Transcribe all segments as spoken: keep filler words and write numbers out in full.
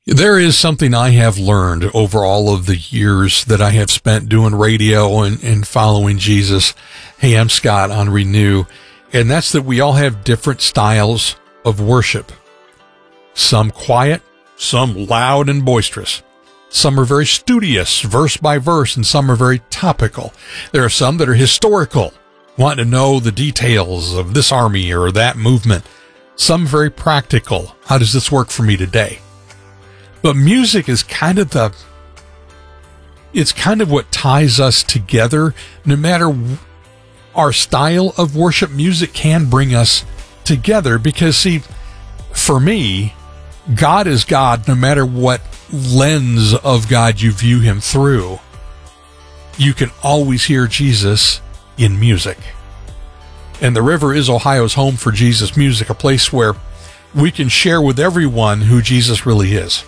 There is something I have learned over all of the years that I have spent doing radio and, and following Jesus. Hey, I'm Scott on Renew, and that's that we all have different styles of worship. Some quiet, some loud and boisterous. Some are very studious, verse by verse, and some are very topical. There are some that are historical, wanting to know the details of this army or that movement. Some very practical. How does this work for me today? But music is kind of the, it's kind of what ties us together. No matter our style of worship, music can bring us together because, see, for me, God is God no matter what lens of God you view him through. You can always hear Jesus in music. And the River is Ohio's home for Jesus music, a place where we can share with everyone who Jesus really is.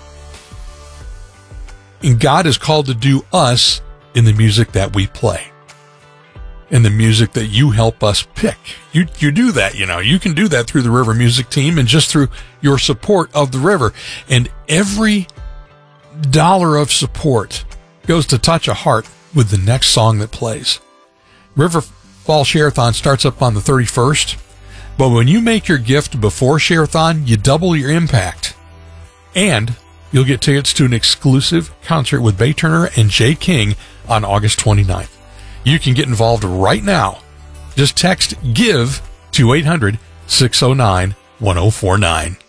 And God is called to do us in the music that we play. In the music that you help us pick. You you do that, you know. You can do that through the River Music Team and just through your support of the River. And every dollar of support goes to touch a heart with the next song that plays. River Fall Share-a-thon starts up on the thirty-first. But when you make your gift before Share-a-thon, you double your impact. And you'll get tickets to an exclusive concert with Bay Turner and Jay King on August twenty-ninth. You can get involved right now. Just text GIVE to eight hundred, six oh nine, one oh four nine.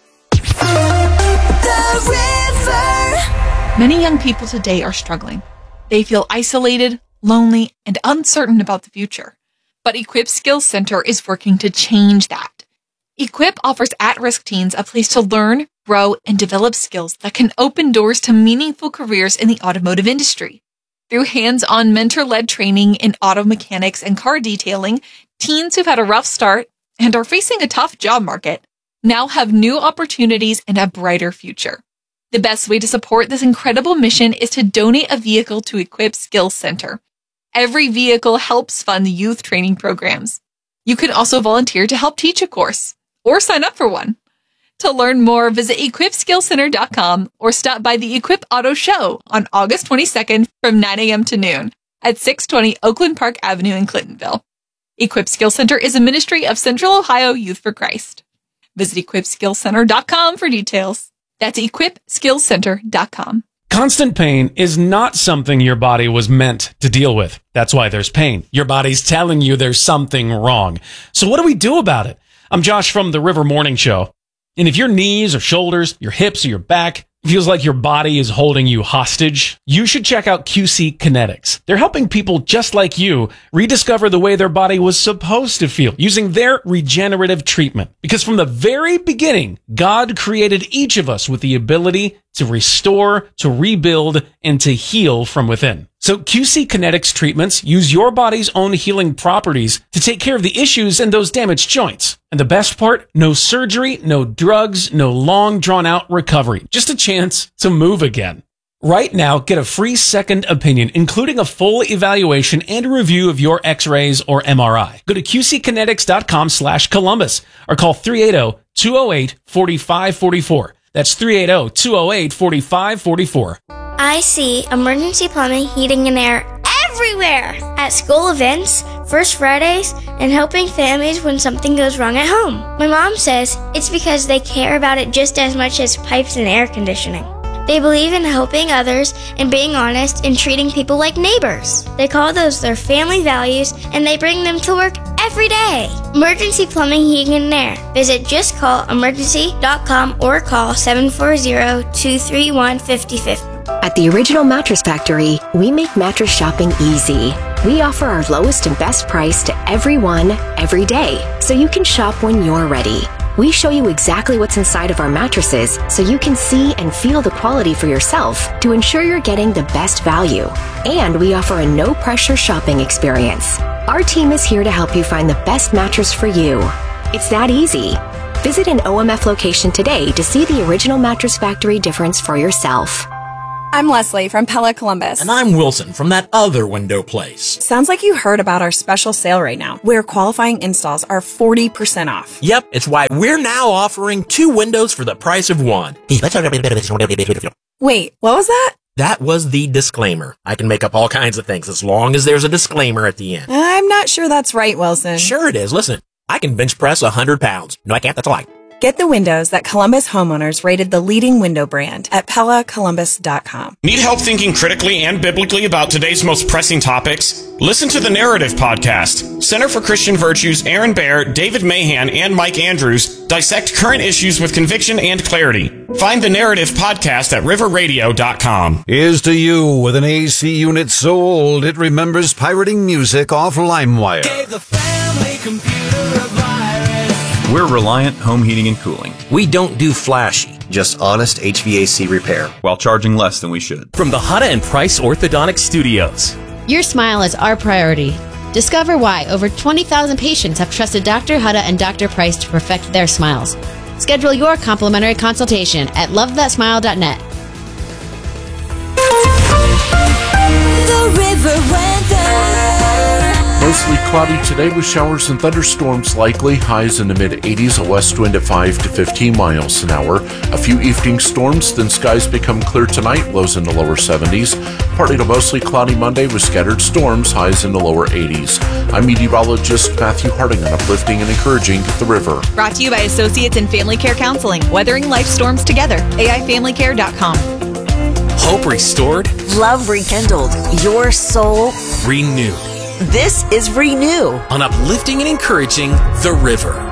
The River. Many young people today are struggling. They feel isolated, lonely, and uncertain about the future. But Equip Skills Center is working to change that. Equip offers at-risk teens a place to learn, grow, and develop skills that can open doors to meaningful careers in the automotive industry. Through hands-on mentor-led training in auto mechanics and car detailing, teens who've had a rough start and are facing a tough job market now have new opportunities and a brighter future. The best way to support this incredible mission is to donate a vehicle to Equip Skills Center. Every vehicle helps fund youth training programs. You can also volunteer to help teach a course or sign up for one. To learn more, visit equip skills center dot com or stop by the Equip Auto Show on August twenty-second from nine a.m. to noon at six twenty Oakland Park Avenue in Clintonville. Equip Skills Center is a ministry of Central Ohio Youth for Christ. Visit equip skills center dot com for details. That's equip skills center dot com. Constant pain is not something your body was meant to deal with. That's why there's pain. Your body's telling you there's something wrong. So what do we do about it? I'm Josh from the River Morning Show. And if your knees or shoulders, your hips or your back feels like your body is holding you hostage, you should check out Q C Kinetics. They're helping people just like you rediscover the way their body was supposed to feel using their regenerative treatment. Because from the very beginning, God created each of us with the ability to restore, to rebuild, and to heal from within. So Q C Kinetics treatments use your body's own healing properties to take care of the issues in those damaged joints. And the best part, no surgery, no drugs, no long drawn-out recovery. Just a chance to move again. Right now, get a free second opinion, including a full evaluation and a review of your x-rays or M R I. Go to q c kinetics dot com slash Columbus or call three eight zero, two zero eight, four five four four. That's three eight zero, two zero eight, four five four four. I see emergency plumbing, heating, and air everywhere at school events, First Fridays, and helping families when something goes wrong at home. My mom says it's because they care about it just as much as pipes and air conditioning. They believe in helping others and being honest and treating people like neighbors. They call those their family values, and they bring them to work every day. Emergency Plumbing, Heating, and Air. Visit just call emergency dot com or call seven four zero, two three one, five oh five oh. At the Original Mattress Factory, we make mattress shopping easy. We offer our lowest and best price to everyone, every day, so you can shop when you're ready. We show you exactly what's inside of our mattresses so you can see and feel the quality for yourself to ensure you're getting the best value. And we offer a no-pressure shopping experience. Our team is here to help you find the best mattress for you. It's that easy. Visit an O M F location today to see the Original Mattress Factory difference for yourself. I'm Leslie from Pella Columbus. And I'm Wilson from that other window place. Sounds like you heard about our special sale right now, where qualifying installs are forty percent off. Yep, it's why we're now offering two windows for the price of one. Wait, what was that? That was the disclaimer. I can make up all kinds of things as long as there's a disclaimer at the end. I'm not sure that's right, Wilson. Sure it is. Listen, I can bench press one hundred pounds. No, I can't. That's a lie. Get the windows that Columbus homeowners rated the leading window brand at Pella Columbus dot com. Need help thinking critically and biblically about today's most pressing topics? Listen to the Narrative Podcast. Center for Christian Virtues, Aaron Baer, David Mahan, and Mike Andrews dissect current issues with conviction and clarity. Find the Narrative Podcast at river radio dot com. Here's to you with an A C unit so old it remembers pirating music off LimeWire. Gave the family computer a virus. We're Reliant Home Heating and Cooling. We don't do flashy, just honest H V A C repair, while charging less than we should. From the Hutta and Price Orthodontic Studios. Your smile is our priority. Discover why over twenty thousand patients have trusted Doctor Hutta and Doctor Price to perfect their smiles. Schedule your complimentary consultation at love that smile dot net. The River Weather. Mostly cloudy today with showers and thunderstorms likely. Highs in the mid eighties, a west wind at five to fifteen miles an hour. A few evening storms, then skies become clear tonight, lows in the lower seventies. Partly to mostly cloudy Monday with scattered storms, highs in the lower eighties. I'm meteorologist Matthew Harding on Uplifting and Encouraging the River. Brought to you by Associates in Family Care Counseling, weathering life storms together. A I family care dot com. Hope restored. Love rekindled. Your soul renewed. This is Renew on Uplifting and Encouraging the River.